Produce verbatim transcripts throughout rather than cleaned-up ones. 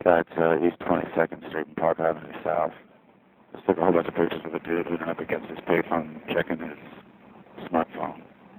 Got uh, East twenty-second Street and Park Avenue South. Just took a whole bunch of pictures of a dude leaning up against his payphone checking his smartphone.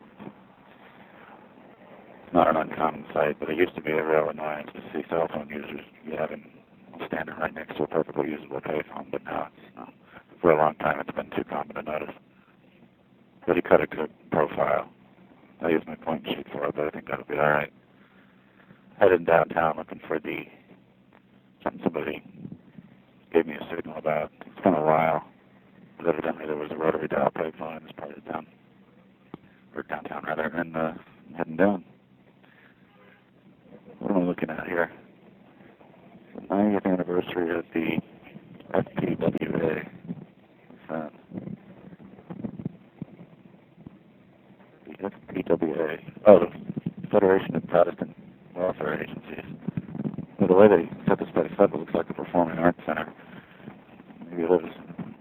It's not an uncommon sight, but it used to be a real annoyance to see cell phone users having standing right next to a perfectly usable payphone, but now it's, uh, for a long time it's been too common to notice. But he cut a good profile. I used my point sheet for it, but I think that'll be alright. Headed downtown looking for the something somebody gave me a signal about. It's been a while. But evidently there was a rotary dial payphone in this part of town, or downtown rather, and uh, I'm heading down. What am I looking at here? The ninetieth anniversary of the F P W A. What's that? The F P W A. Oh, the Federation of Protestant Welfare Agencies. Well, the way they set this place up, it looks like a performing arts center. Maybe it is.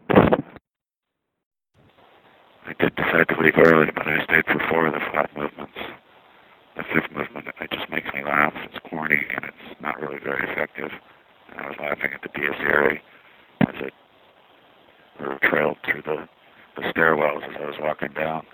I did decide to leave early, but I stayed for four of the five movements. The fifth movement, it just makes me laugh. It's corny, and it's not really very effective. And I was laughing at the Dies Irae as it trailed through the, the stairwells as I was walking down.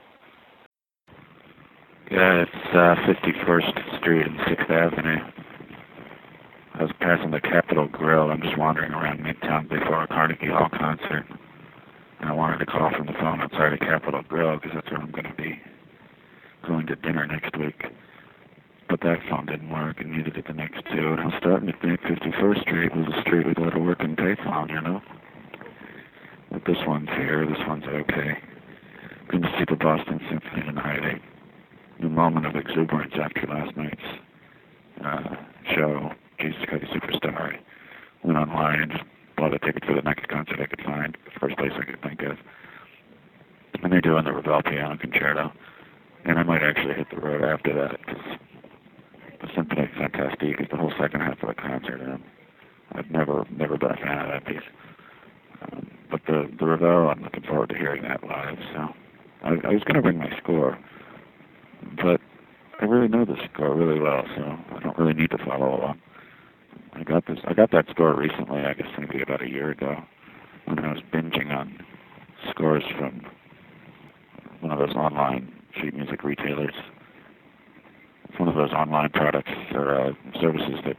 Yeah, it's uh, fifty-first Street and sixth Avenue. I was passing the Capitol Grill. I'm just wandering around Midtown before a Carnegie Hall concert. And I wanted to call from the phone outside the Capitol Grill because that's where I'm going to be going to dinner next week. But that phone didn't work, and neither did the next two. And I was starting to think fifty-first Street was a street with a working payphone, you know? But this one's here, this one's okay. Going to see the Boston Symphony tonight. A new moment of exuberance after last night's uh, show, Jesus Christ Superstar. I went online and just bought a ticket for the next concert I could find, the first place I could think of. And they're doing the Ravel Piano Concerto. And I might actually hit the road after that, because the Symphony Fantastique is the whole second half of the concert, and I've never never been a fan of that piece. Um, but the, the Ravel, I'm looking forward to hearing that live, so I, I was going to bring my score, but I really know the score really well, so I don't really need to follow along. I got this. I got that score recently, I guess maybe about a year ago, when I was binging on scores from one of those online sheet music retailers. It's one of those online products or uh, services that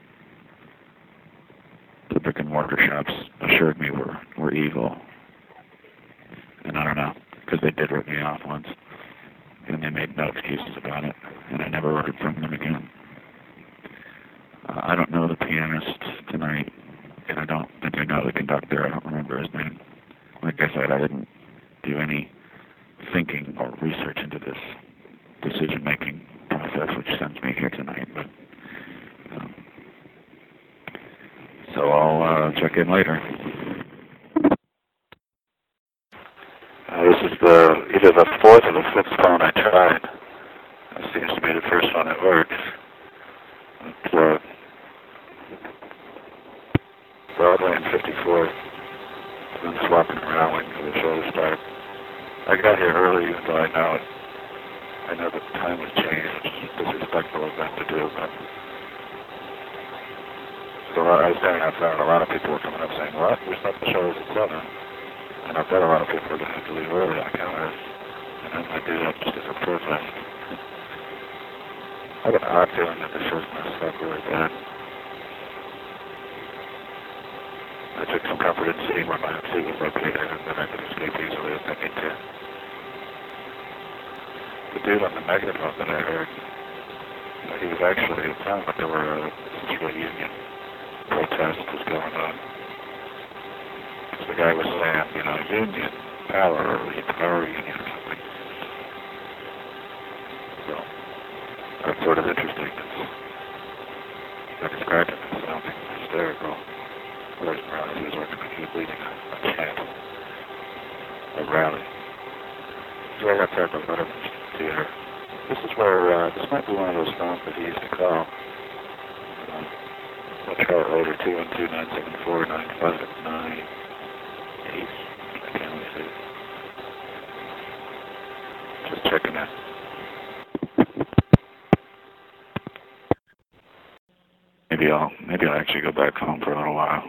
the brick and mortar shops assured me were, were evil. And I don't know, because they did rip me off once. And they made no excuses about it. And I never ordered from them again. Uh, I don't know the pianist tonight, and I don't think I know the conductor. I don't remember his name. Like I said, I didn't do any thinking or research into this decision-making process, which sends me here tonight. But um, so I'll uh, check in later. Uh, this is the either the fourth or the fifth phone I tried. This seems to be the first one that works. It's uh, Broadway and fifty-fourth. So I'm just walking around waiting for the show to start. I got here early, even though I know it. I know the time was changed, which is disrespectful of them to do, but so I was standing outside, and a lot of people were coming up saying, "What? We thought the show was at seven." And I bet a lot of people are going to have to leave early on cameras, and I might do that just as a protest. I got an odd feeling that the show's going to suck really bad. I took some comfort in seeing where my seat was located, and then I could escape easily if I need to. The dude on the megaphone that I heard, he was actually, it sounded like there were a central union protest was going on. Because the guy was saying, you know, union, power, or power union or something. So, that's sort of interesting. It's, I described it as sounding hysterical. Whereas Morales, he was working like he was leading a, a chant, a rally. So I got several Letterman's Theater. This is where, uh, this might be one of those phones that he used to call. Uh, I'll try it later, two one two, nine seven four, nine five nine eight. I can't really see it. Just checking it. Maybe I'll maybe I'll actually go back home for a little while.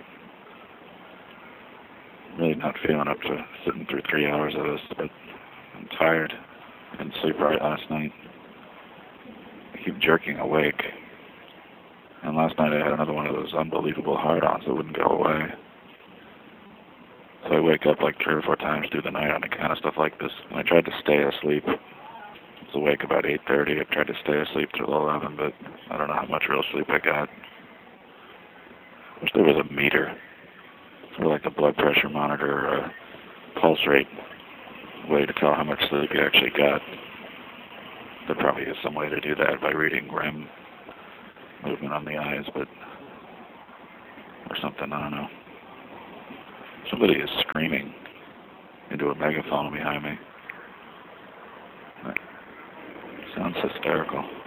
Really not feeling up to sitting through three hours of this, but I'm tired. I didn't sleep right last night. I keep jerking awake. And last night I had another one of those unbelievable hard-ons that wouldn't go away. So I wake up like three or four times through the night on account of stuff like this. And I tried to stay asleep. I was awake about eight thirty. I tried to stay asleep till eleven, but I don't know how much real sleep I got. Wish there was a meter, or like a blood pressure monitor or a pulse rate way to tell how much sleep you actually got. There probably is some way to do that by reading R E M movement on the eyes, but or something, I don't know. Somebody is screaming into a megaphone behind me. That sounds hysterical.